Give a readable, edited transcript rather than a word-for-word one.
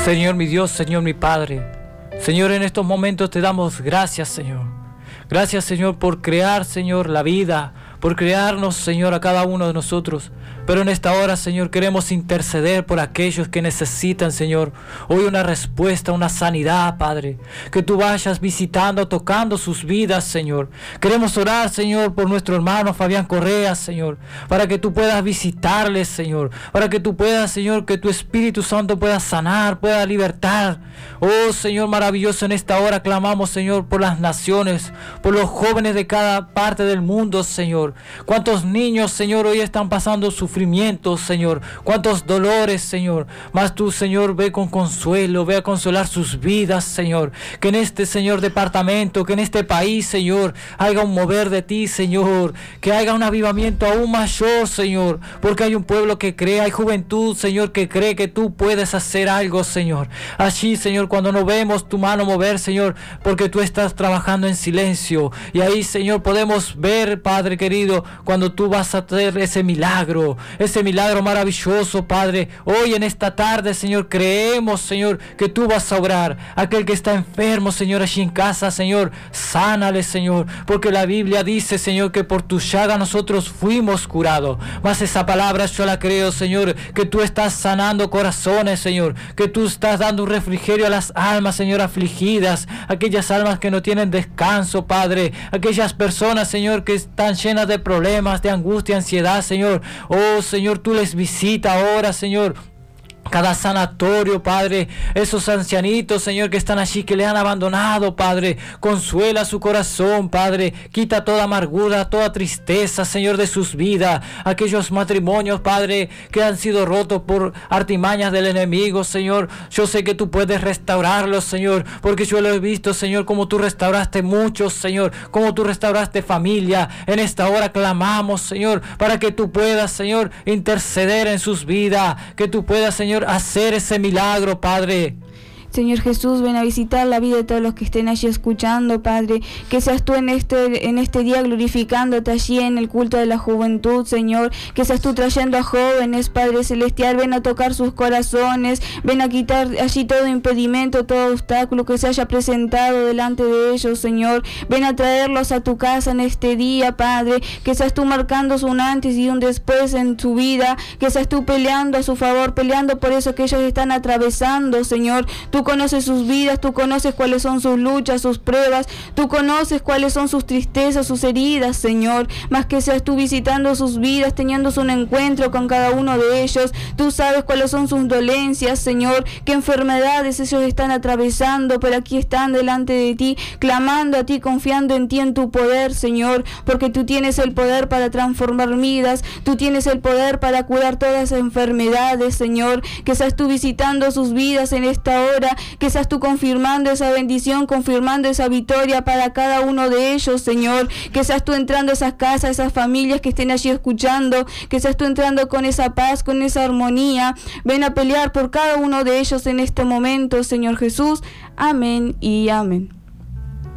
Señor mi Dios, Señor mi Padre, Señor, en estos momentos te damos gracias, Señor. Gracias, Señor, por crear, Señor, la vida, por crearnos, Señor, a cada uno de nosotros. Pero en esta hora, Señor, queremos interceder por aquellos que necesitan, Señor, hoy una respuesta, una sanidad, Padre. Que tú vayas visitando, tocando sus vidas, Señor. Queremos orar, Señor, por nuestro hermano Fabián Correa, Señor, para que tú puedas visitarles, Señor, para que tú puedas, Señor, que tu Espíritu Santo pueda sanar, pueda libertar. Oh, Señor maravilloso, en esta hora clamamos, Señor, por las naciones, por los jóvenes de cada parte del mundo, Señor. Cuántos niños, Señor, hoy están pasando sufrimientos, Señor. Cuántos dolores, Señor. Mas tú, Señor, ve con consuelo, ve a consolar sus vidas, Señor. Que en este, Señor, departamento, que en este país, Señor, haya un mover de ti, Señor. Que haya un avivamiento aún mayor, Señor. Porque hay un pueblo que cree, hay juventud, Señor, que cree que tú puedes hacer algo, Señor. Allí, Señor, cuando no vemos tu mano mover, Señor, porque tú estás trabajando en silencio. Y ahí, Señor, podemos ver, Padre querido, cuando tú vas a hacer ese milagro maravilloso, Padre. Hoy en esta tarde, Señor, creemos, Señor, que tú vas a obrar. Aquel que está enfermo, Señor, allí en casa, Señor, sánale, Señor, porque la Biblia dice, Señor, que por tu llaga nosotros fuimos curados. Mas esa palabra yo la creo, Señor, que tú estás sanando corazones, Señor, que tú estás dando un refrigerio a las almas, Señor, afligidas, aquellas almas que no tienen descanso, Padre, aquellas personas, Señor, que están llenas de problemas, de angustia, ansiedad, Señor. Oh, Señor, tú les visita ahora, Señor. Cada sanatorio, Padre, esos ancianitos, Señor, que están allí, que le han abandonado, Padre, consuela su corazón, Padre, quita toda amargura, toda tristeza, Señor, de sus vidas, aquellos matrimonios, Padre, que han sido rotos por artimañas del enemigo, Señor, yo sé que tú puedes restaurarlos, Señor, porque yo lo he visto, Señor, como tú restauraste muchos, Señor, como tú restauraste familia. En esta hora clamamos, Señor, para que tú puedas, Señor, interceder en sus vidas, que tú puedas, Señor, hacer ese milagro, Padre. Señor Jesús, ven a visitar la vida de todos los que estén allí escuchando, Padre. Que seas tú en este día glorificándote allí en el culto de la juventud, Señor. Que seas tú trayendo a jóvenes, Padre Celestial. Ven a tocar sus corazones. Ven a quitar allí todo impedimento, todo obstáculo que se haya presentado delante de ellos, Señor. Ven a traerlos a tu casa en este día, Padre. Que seas tú marcando un antes y un después en su vida. Que seas tú peleando a su favor, peleando por eso que ellos están atravesando, Señor. Tú conoces sus vidas, tú conoces cuáles son sus luchas, sus pruebas, tú conoces cuáles son sus tristezas, sus heridas, Señor. Más que seas tú visitando sus vidas, teniendo un encuentro con cada uno de ellos. Tú sabes cuáles son sus dolencias, Señor, qué enfermedades ellos están atravesando, pero aquí están delante de ti, clamando a ti, confiando en ti, en tu poder, Señor, porque tú tienes el poder para transformar vidas, tú tienes el poder para curar todas las enfermedades, Señor. Que seas tú visitando sus vidas en esta hora, que seas tú confirmando esa bendición, confirmando esa victoria para cada uno de ellos, Señor. Que seas tú entrando a esas casas, esas familias que estén allí escuchando, que seas tú entrando con esa paz, con esa armonía. Ven a pelear por cada uno de ellos en este momento, Señor Jesús. Amén y amén.